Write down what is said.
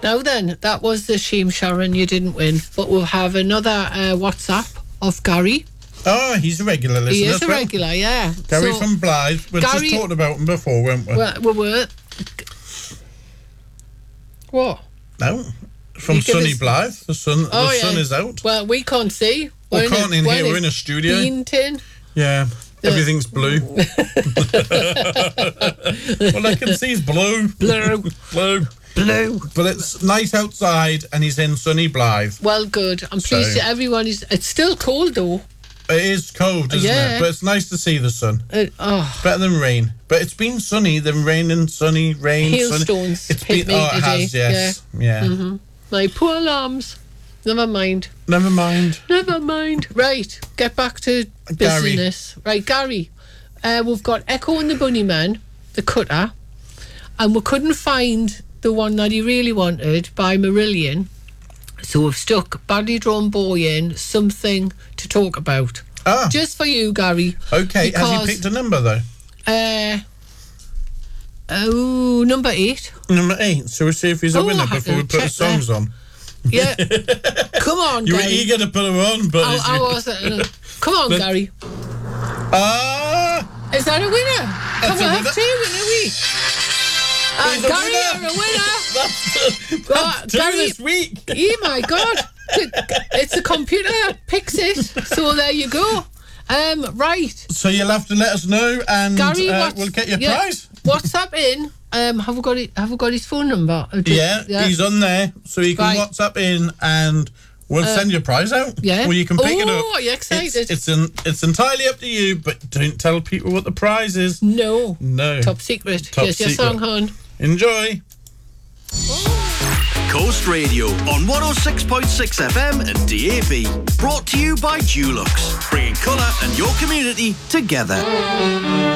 Now then, that was the shame, Sharon. You didn't win. But we'll have another WhatsApp of Gary. Oh, he's a regular listener. He is a regular, yeah. Gary from Blythe. We've just talked about him before, weren't we? Well, we were. What? No. From sunny Blythe. The sun is out. Well, we can't see. We can't in here. We're in a studio. Bean tin. Yeah. Everything's blue. Well, I can see it's blue. Blue. But it's nice outside and he's in sunny Blythe. Well, good. I'm pleased that everyone is... It's still cold, though. It is cold, isn't it? But it's nice to see the sun. Better than rain. But it's been sunny, then rain and sunny, rain, Hailstones sunny. It's been... Oh, it has, yes. Yeah. Mm-hmm. My poor lambs. Never mind. Right, get back to business. Right, Gary. We've got Echo and the Bunnyman, the cutter, and we couldn't find the one that he really wanted by Marillion, so we've stuck Badly Drawn Boy in, Something to Talk About. Just for you, Gary. Okay, has he picked a number though? Number 8. Number 8. So we'll see if he's a winner before we put the songs on. Yeah. Come on, you Gary. were eager to put her on, but... I wasn't. Come on, Gary. Is that a winner? Come on, have 2 winner week. Gary, you're a winner. That's 2 this week. Oh my God. It's the computer that picks it. So there you go. Right. So you'll have to let us know, and Gary, we'll get your prize. WhatsApp in. Have we got his phone number? Yeah, he's on there, so you can WhatsApp in, and we'll send your prize out. Yeah. Or you can pick it up. Oh, are you excited? It's entirely up to you, but don't tell people what the prize is. No. Top secret. Here's your song, hon. Enjoy. Coast Radio on 106.6 FM and DAB. Brought to you by Dulux, bringing colour and your community together.